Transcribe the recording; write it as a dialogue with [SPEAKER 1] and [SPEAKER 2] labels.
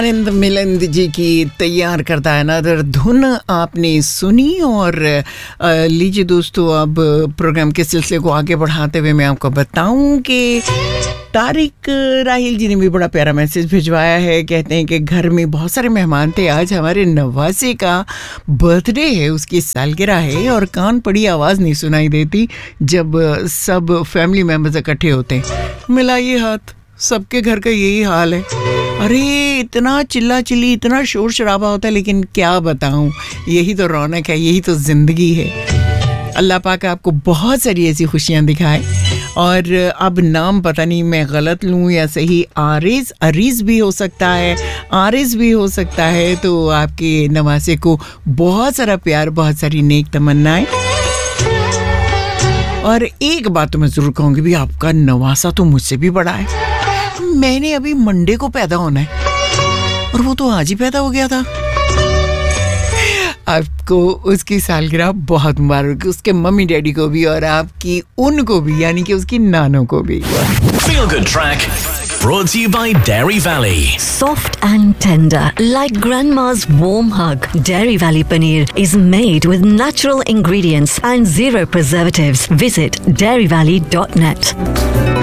[SPEAKER 1] आनंद मिलंद जी की तैयार करता है नदर धुन आपने सुनी। और लीजिए दोस्तों, अब प्रोग्राम के सिलसिले को आगे बढ़ाते हुए मैं आपको बताऊं कि तारिक राहिल जी ने भी बड़ा प्यारा मैसेज भिजवाया है। कहते हैं कि घर में बहुत सारे मेहमान थे, आज हमारे नवासे का बर्थडे है, उसकी सालगिरह है और कान पड़ी आवाज़ नहीं सुनाई देती जब सब फैमिली मेम्बर्स इकट्ठे होते हैं। मिलाइए हाथ, सबके घर का यही हाल है। अरे इतना चिल्ला चिल्ली, इतना शोर शराबा होता है, लेकिन क्या बताऊं, यही तो रौनक है, यही तो जिंदगी है। अल्लाह पाक आपको बहुत सारी ऐसी खुशियां दिखाए। और अब नाम पता नहीं मैं गलत लूं या सही, अरीज भी हो सकता है, आरिज भी हो सकता है। तो आपके नवासे को बहुत सारा प्यार, बहुत सारी नेक तमन्नाएं। और एक बात तो मैं जरूर कहूंगी भी, आपका नवासा तो मुझसे भी बड़ा है। मैंने अभी मंडे को पैदा होना है और वो तो आज ही पैदा हो गया था। आपको उसकी सालगिरह बहुत मुबारक, उसके मम्मी डैडी को भी और आपकी उनको भी, यानी कि उसकी नानों को भी।
[SPEAKER 2] Feel Good Track brought to you by Dairy Valley.
[SPEAKER 3] Soft and tender, like grandma's warm hug. Dairy Valley paneer is made with natural ingredients and zero preservatives. Visit dairyvalley.net.